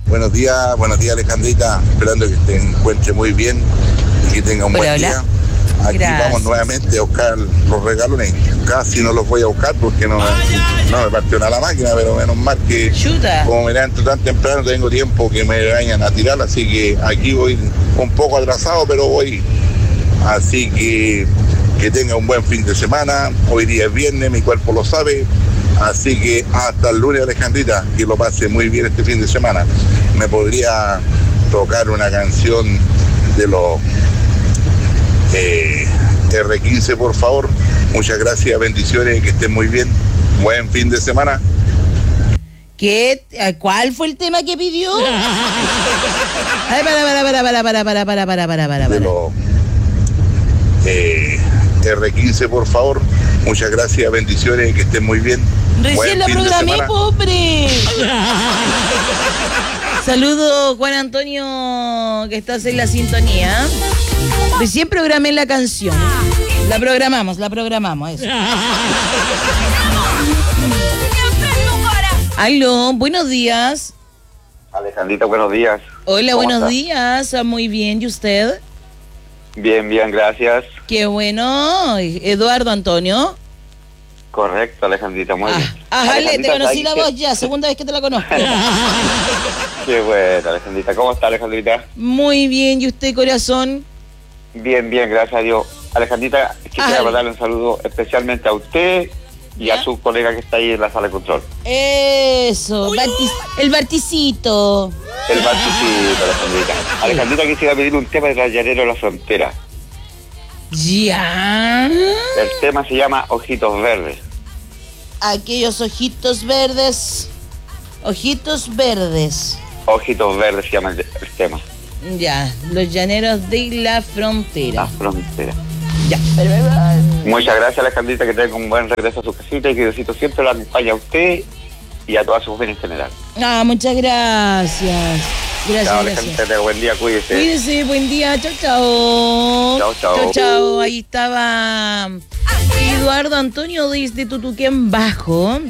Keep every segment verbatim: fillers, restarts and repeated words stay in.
Buenos días, buenos días Alejandrita, esperando que te encuentre muy bien y que tenga un Hola, buen hola. día. Aquí Gracias. vamos nuevamente a buscar los regalones. Casi no los voy a buscar porque no, no me partió nada la máquina, pero menos mal que Chuta. como me levanto tan temprano tengo tiempo que me vayan a tirar, así que aquí voy un poco atrasado, pero voy. Así que que tenga un buen fin de semana. Hoy día es viernes, mi cuerpo lo sabe. Así que hasta el lunes, Alejandrita, que lo pase muy bien este fin de semana. ¿Me podría tocar una canción de los eh, erre quince, por favor? Muchas gracias, bendiciones, que estén muy bien. Buen fin de semana. ¿Qué? ¿Cuál fue el tema que pidió? Ay, para, para, para, para, para, para, para, para, para, para, De para. los eh, erre quince, por favor. Muchas gracias, bendiciones, que estén muy bien. Recién Buen la fin de programé, semana. pobre. Saludos, Juan Antonio, que estás en la sintonía. Recién programé la canción. La programamos, la programamos, eso. Aló, buenos días. Alejandrita, buenos días. Hola, ¿Cómo buenos está? días. Muy bien, ¿y usted? Bien, bien, gracias. Qué bueno. Eduardo Antonio. Correcto, Alejandrita, muy bien. Ah, ajá, le, te Alejandrita, conocí la ¿sabes voz ya, segunda vez que te la conozco. qué? Qué bueno, Alejandrita. ¿Cómo está, Alejandrita? Muy bien, ¿y usted, corazón? Bien, bien, gracias a Dios. Alejandrita, quisiera Ajá. mandarle un saludo especialmente a usted y ¿Ya? a su colega que está ahí en la sala de control. Eso, Bartis- el Barticito. El Barticito, Alejandrita. Alejandrita, quisiera pedir un tema de la Llanero de la Frontera. Ya. El tema se llama Ojitos Verdes. Aquellos ojitos verdes. Ojitos verdes. Ojitos Verdes se llama el, el tema. Ya, los llaneros de la La frontera. Frontera. Ya. Muchas gracias, Alejandrita, que tenga un buen regreso a su casita y que Diosito siempre la acompañe a usted y a toda su familia en general. Ah, muchas gracias. Gracias, Chao, gracias. Alejandrita, tenga buen día, cuídese. Cuídese, buen día, chao, chao. Chao, chao. Chao, chao. Ahí estaba Eduardo Antonio desde Tutuquén Bajo.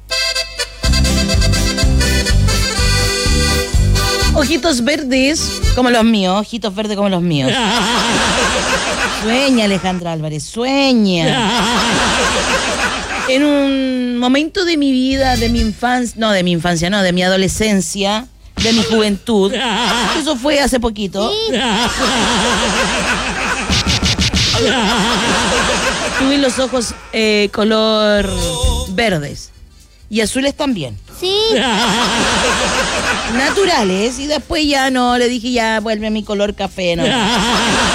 Ojitos verdes como los míos, ojitos verdes como los míos. Sueña, Alejandra Álvarez, sueña. En un momento de mi vida, de mi infancia, no, de mi infancia, no, de mi adolescencia, de mi juventud, eso fue hace poquito. Tuve los ojos eh, color verdes y azules también. Sí. Naturales, y después ya no, le dije ya vuelve a mi color café, no.